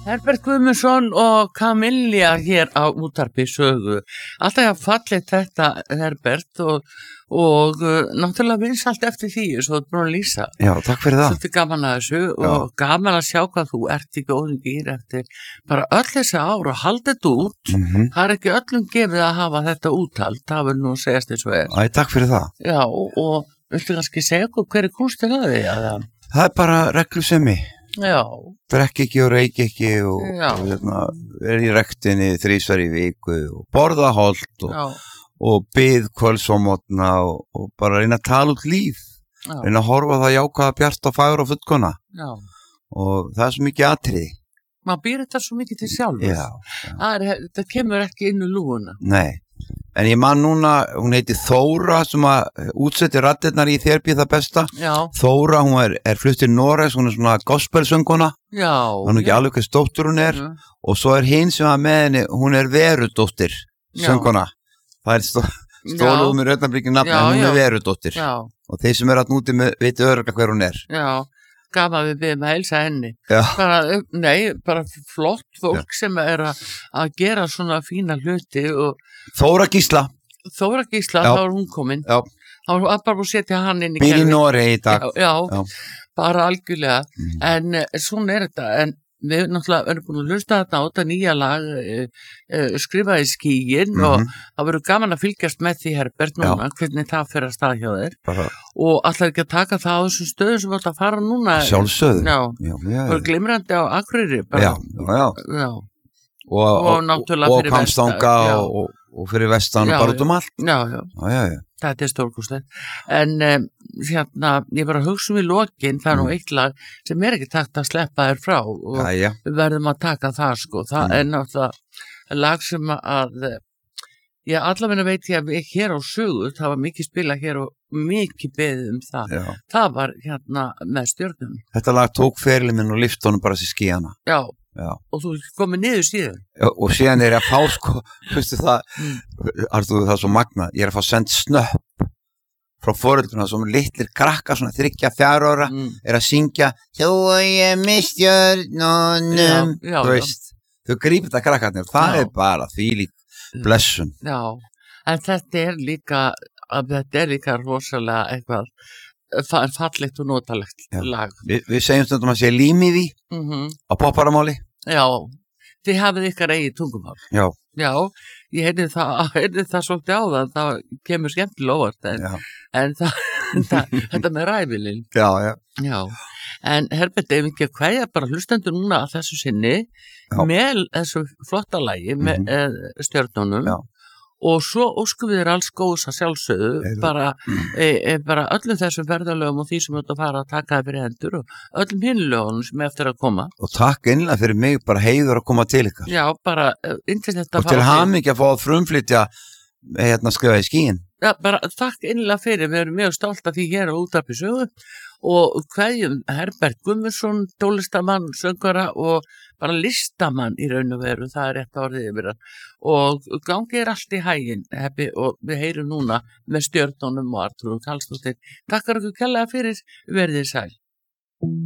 Herbert Guðmundsson og Camilla hér á útvarpi sögu. Alltaf ég fallið þetta Herbert og náttúrulega vinsælt eftir því svo þú búin að lýsa. Já, takk fyrir það. Svolítið gaman að þessu og gaman að sjá hvað þú ert í góðum gír eftir bara öll þessi ár og halda þetta út. Það er ekki öllum gefið að hafa þetta úthald, það vil nú segjast eins og er. Æ, takk fyrir það. Já, og viltu kannski segja okkur hver er kúnstin að því? Það er bara reglusemi. Já. Drekk ekki og reik ekki og er í rektinni 3 ferðir í viku og borða hollt og bið kvölds og mótna og bara reyna að tala út líf. Reyna að horfa það jákvæða bjart og fagur og fullkona. Já. Og það er svo mikið atriði. Maður býr þetta svo mikið til sjálfur. Já. Það kemur ekki inn í lúguna. Nei. En ég man núna, hún heiti Þóra sem að útsetti raddirnar í Þér býð það besta. Já. Þóra, hún er flutt til Noregs, hún er svona gospelsönguna. Já. Hún er ekki alveg hvers dóttur hún er. Og svo er hinn sem að með henni, hún er Verudóttir, sönguna. Það er stóluð með Rauðnabryggjum nafn, en hún er Verudóttir. Já. Og þeir sem er að núti með viti öruglega hver hún er. Já. Gaman við byrjum að heilsa henni. Bara flott fólk sem er að gera svona fína hluti og Þóra Gísla, þá er hún komin. Já. Þá er bara búin að setja hann inn í kerfi. Býr í Noregi í dag. Já, bara algjörlega. En svona er þetta. En við náttúrulega erum búin að hlusta þetta á þetta nýja lag skrifaði Skýin og það verður gaman að fylgjast með því Herbert núna, hvernig það fer að stað hjá þér. Og alltaf ekki að taka það á þessum stöðum sem átt að fara núna. Sjálfsögðu. Já. Það er glimrandi á Akureyri. Já. Og náttúrulega fyrir vestan og fyrir vestan og bara út allt. Já. Þetta er stórkostlegt. En ég var að hugsa í lokin, það er nú eitt lag sem er ekki takt að sleppa þér frá og við verðum að taka það sko. Það er náttúrulega lag sem að allavega veit ég að við hér á sögu, það var mikið spila hér og mikið beðið það. Já. Það var með Stjörnum. Þetta lag tók ferilinn minn og lyfti honum bara sér skíana. Já. Og þú komið niður síðan. Já, og síðan er ég að fá sko, veistu það, það er svo magnað, ég er að fá send snöpp frá foreldruna sem litlir krakkar, svona 3-4 ára, er að syngja Þú og ég með stjörnunum, þú veist, þau grípið þetta krakkarnir, það er bara þvílík blessun. Já, en þetta er líka rosalega eitthvað fallegt og notalegt lag. Við segjum stundum að sé límið í á popparamáli. Já, þið hafið ykkar eigið tungumál. Já, ég heyrði það svolítið á það kemur skemmtilega óvart en þetta með ræfilinn. Já. En Herbert, ef ekki að kveðja bara hlustendur núna að þessu sinni með þessu flotta lagi með Stjörnunum. Já. Og svo óskum við alls góðs að sjálfsögðu bara öllum þessum ferðalögum og því sem þetta fara að taka það fyrir hendur og öllum hinlögunum sem eftir að koma. Og takk innlega fyrir mig, bara heiður að koma til ykkar. Já, bara og til hamingju að fá að frumflytja skrifa í Skýin. Já, bara takk innlega fyrir, við erum mjög stolt af því hér á útvarpi sögu og kveðjum Herbert Guðmundsson, tónlistamann, söngara og bara listamann í raun og veru, það er rétt orðið yfir hann og gangið allt í haginn Heppi og við heyrum núna með Stjörnunum og Arnþrúði Karlsdóttir. Takk ykkur kærlega fyrir, verðið sæl.